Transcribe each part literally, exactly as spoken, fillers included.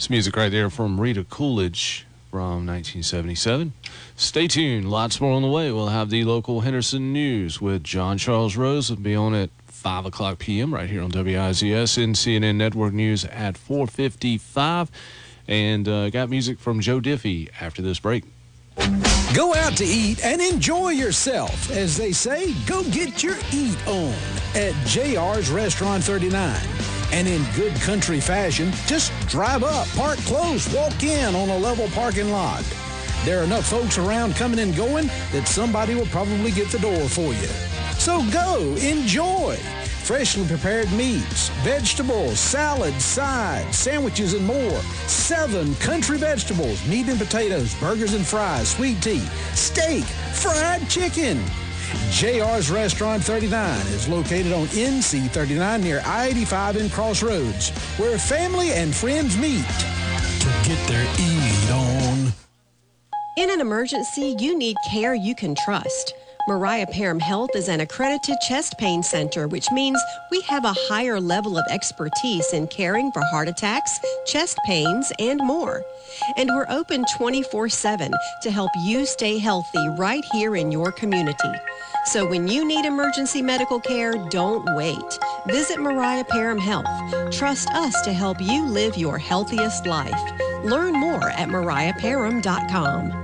It's music right there from Rita Coolidge from nineteen seventy-seven. Stay tuned. Lots more on the way. We'll have the local Henderson news with John Charles Rose. It'll be on at five o'clock p.m. right here on W I Z S and C N N Network News at four fifty-five. And uh, got music from Joe Diffie after this break. Go out to eat and enjoy yourself. As they say, go get your eat on at J R's Restaurant thirty-nine. And in good country fashion, just drive up, park close, walk in on a level parking lot. There are enough folks around coming and going that somebody will probably get the door for you. So go, enjoy. Freshly prepared meats, vegetables, salads, sides, sandwiches, and more. Seven country vegetables, meat and potatoes, burgers and fries, sweet tea, steak, fried chicken. J R's Restaurant thirty-nine is located on N C thirty-nine near I eighty-five in Crossroads, where family and friends meet to get their eat on. In an emergency, you need care you can trust. Mariah Parham Health is an accredited chest pain center, which means we have a higher level of expertise in caring for heart attacks, chest pains, and more. And we're open twenty-four seven to help you stay healthy right here in your community. So when you need emergency medical care, don't wait. Visit Mariah Parham Health. Trust us to help you live your healthiest life. Learn more at mariah parham dot com.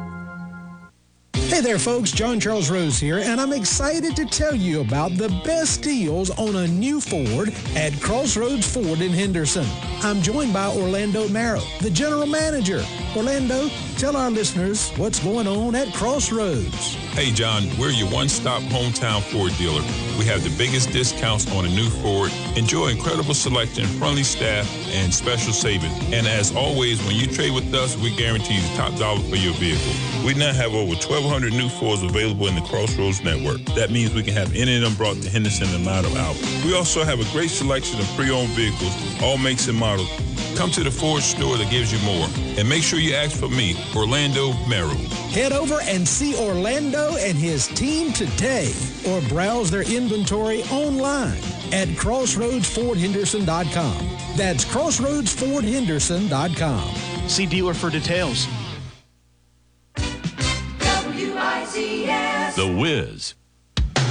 Hey there, folks. John Charles Rose here, and I'm excited to tell you about the best deals on a new Ford at Crossroads Ford in Henderson. I'm joined by Orlando Marrow, the general manager. Orlando, tell our listeners what's going on at Crossroads. Hey, John, we're your one-stop hometown Ford dealer. We have the biggest discounts on a new Ford. Enjoy incredible selection, friendly staff, and special savings. And as always, when you trade with us, we guarantee you top dollar for your vehicle. We now have over twelve hundred new Fords available in the Crossroads network. That means we can have any of them brought to Henderson in a matter of hours. We also have a great selection of pre-owned vehicles, all makes and models. Come to the Ford store that gives you more. And make sure you ask for me, Orlando Merrill. Head over and see Orlando and his team today, or browse their inventory online at crossroads ford henderson dot com. That's crossroads ford henderson dot com. See dealer for details. W I Z S. The Wiz